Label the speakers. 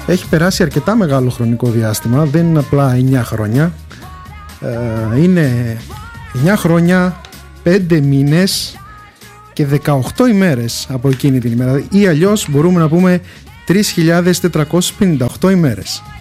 Speaker 1: Έχει περάσει αρκετά μεγάλο χρονικό διάστημα, δεν είναι απλά 9 χρόνια. Είναι 9 χρόνια, 5 μήνες και 18 ημέρες από εκείνη την ημέρα, ή αλλιώς μπορούμε να πούμε 3.458 ημέρες.